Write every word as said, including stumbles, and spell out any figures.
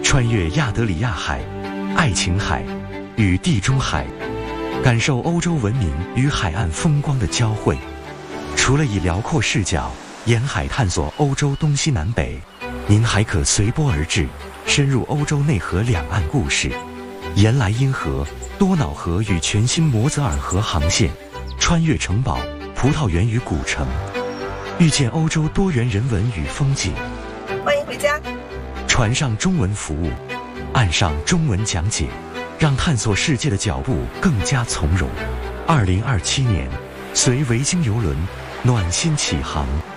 穿越亚得里亚海、爱琴海与地中海，感受欧洲文明与海岸风光的交汇。除了以辽阔视角沿海探索欧洲东西南北，您还可随波而至，深入欧洲内河两岸故事，沿莱茵河、多瑙河与全新摩泽尔河航线，穿越城堡、葡萄园与古城，遇见欧洲多元人文与风景。 欢迎回家。 船上中文服务，岸上中文讲解，让探索世界的脚步更加从容。二零二七年，随维京邮轮暖心启航。